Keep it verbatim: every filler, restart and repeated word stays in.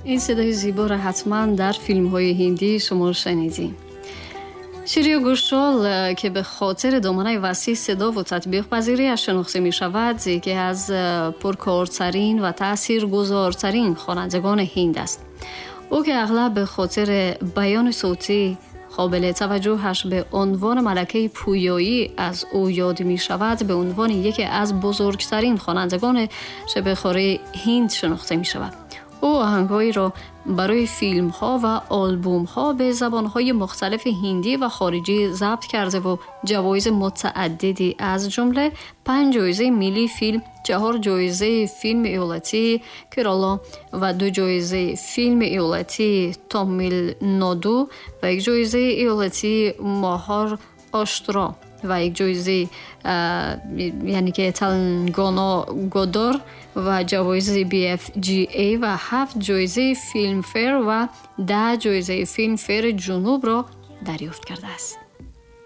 این صدای زیبا را حتما در فیلم های هندی شما شنیدین. شیریا گوشال که به خاطر دامنه وسیع صدا و تطبیق پذیری‌اش شناخته می شود، یکی از پرکارترین و تاثیرگذارترین خوانندگان هند است. او که اغلب به خاطر بیان صوتی قابل توجهش به عنوان ملکه پویایی از او یاد می شود، به عنوان یکی از بزرگترین خوانندگان شبه قاره هند شناخته می شود. او آهنگهایی را برای فیلم ها و آلبوم ها به زبان های مختلف هندی و خارجی ضبط کرده و جوایز متعددی از جمله پنج جایزه ملی فیلم، چهار جایزه فیلم ایالتی کرالا و دو جایزه فیلم ایالتی تامیل نادو و یک جایزه ایالتی ماهار آشترا و یک جایزه یعنی که تلنگانا گودار و جوایز بی اف جی ای و هفت جایزه فیلم فیر و ده جایزه فیلم فیر جنوب را دریافت کرده است.